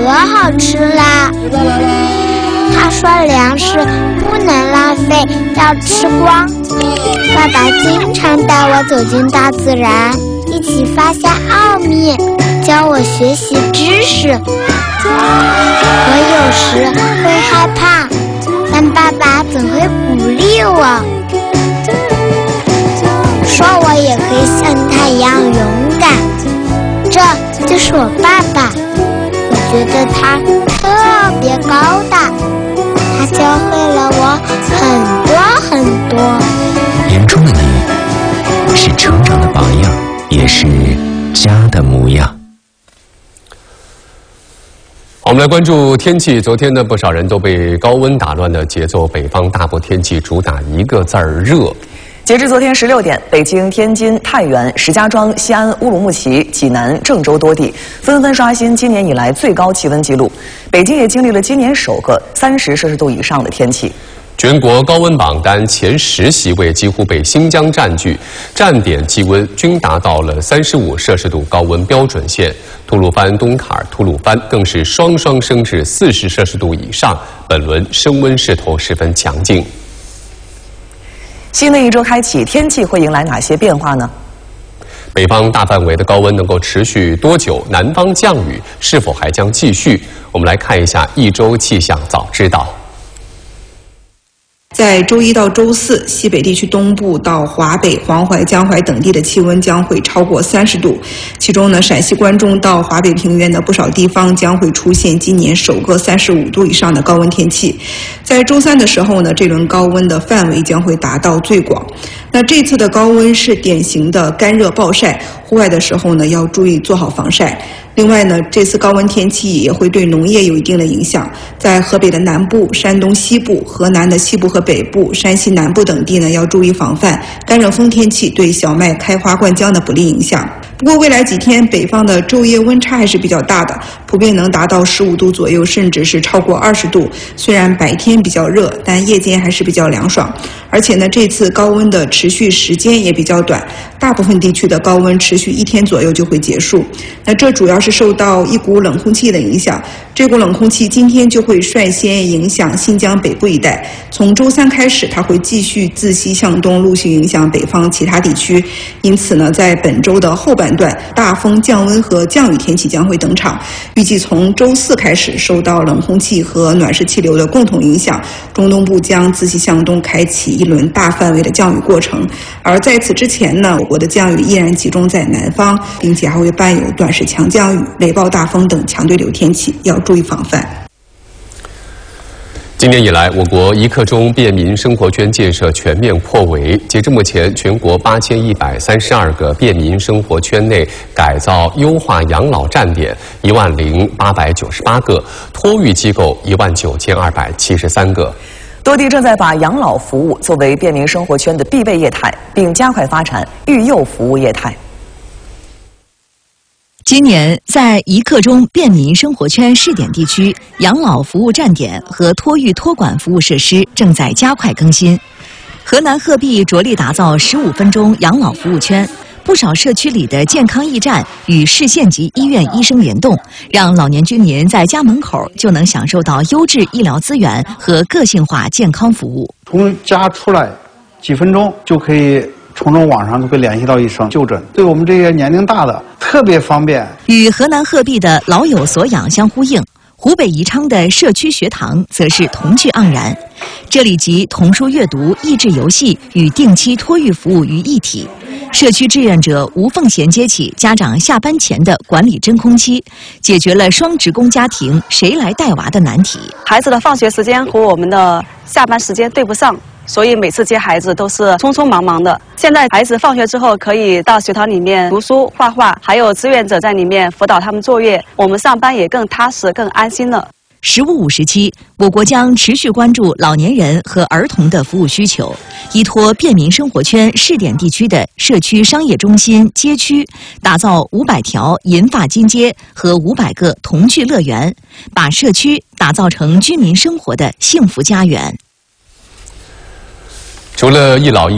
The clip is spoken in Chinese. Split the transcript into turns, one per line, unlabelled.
可好吃啦！他说粮食不能浪费，要吃光。爸爸经常带我走进大自然，一起发现奥秘，教我学习知识。我有时会害怕，但爸爸总会鼓励我，说我也可以像他一样勇敢。这就是我爸爸，我觉得他特别高大，他教会了我很多很多。
眼中的你，是成长的榜样，也是家的模样。我们来关注天气。昨天呢，不少人都被高温打乱的节奏，北方大部天气主打一个字儿热。
截至昨天16点，北京、天津、太原、石家庄、西安、乌鲁木齐、济南、郑州多地纷纷刷新今年以来最高气温纪录。北京也经历了今年首个30摄氏度以上的天气。
全国高温榜单前10席位几乎被新疆占据，站点气温均达到了35摄氏度高温标准线。吐鲁番、东坎儿、吐鲁番更是双双升至40摄氏度以上，本轮升温势头十分强劲。
新的一周开启，天气会迎来哪些变化呢？
北方大范围的高温能够持续多久？南方降雨是否还将继续？我们来看一下一周气象早知道。
在周一到周四，西北地区东部到华北、黄淮、江淮等地的气温将会超过30度，其中呢，陕西关中到华北平原的不少地方将会出现今年首个35度以上的高温天气。在周三的时候呢，这轮高温的范围将会达到最广。那这次的高温是典型的干热暴晒，户外的时候呢要注意做好防晒。另外呢，这次高温天气也会对农业有一定的影响，在河北的南部、山东西部、河南的西部和北部、山西南部等地呢要注意防范干热风天气对小麦开花灌浆的不利影响。不过未来几天北方的昼夜温差还是比较大的，普遍能达到15度左右，甚至是超过20度。虽然白天比较热，但夜间还是比较凉爽。而且呢，这次高温的持续时间也比较短，大部分地区的高温持续1天左右就会结束。那这主要是受到一股冷空气的影响，这股冷空气今天就会率先影响新疆北部一带，从周三开始它会继续自西向东陆续影响北方其他地区。因此呢，在本周的后半段，大风、降温和降雨天气将会登场。预计从周四开始，受到冷空气和暖湿气流的共同影响，中东部将自西向东开启一轮大范围的降雨过程。而在此之前呢，我国的降雨依然集中在南方，并且还会伴有短时强降雨、雷暴大风等强对流天气，要注意防范。
今年以来，我国一刻钟便民生活圈建设全面破围。截至目前，全国8132个便民生活圈内改造优化养老站点10898个，托育机构19273个。
多地正在把养老服务作为便民生活圈的必备业态，并加快发展育幼服务业态。
今年，在一刻钟便民生活圈试点地区，养老服务站点和托育托管服务设施正在加快更新。河南鹤壁着力打造15分钟养老服务圈，不少社区里的健康驿站与市县级医院医生联动，让老年居民在家门口就能享受到优质医疗资源和个性化健康服务。
从家出来几分钟就可以从网上都可以联系到医生就诊，对我们这些年龄大的特别方便。
与河南鹤壁的老有所养相呼应，湖北宜昌的社区学堂则是童趣盎然。这里集童书阅读、益智游戏与定期托育服务于一体。社区志愿者无缝衔接起家长下班前的管理真空期，解决了双职工家庭谁来带娃的难题。
孩子的放学时间和我们的下班时间对不上，所以每次接孩子都是匆匆忙忙的。现在孩子放学之后可以到学堂里面读书、画画，还有志愿者在里面辅导他们作业，我们上班也更踏实、更安心了。
食物5时期，我国将持续关注老年人和儿童的服务需求，依托便民生活圈试点地区的社区商业中心街区，打造500条银发金街和500个童趣乐园，把社区打造成居民生活的幸福家园。
除了一老一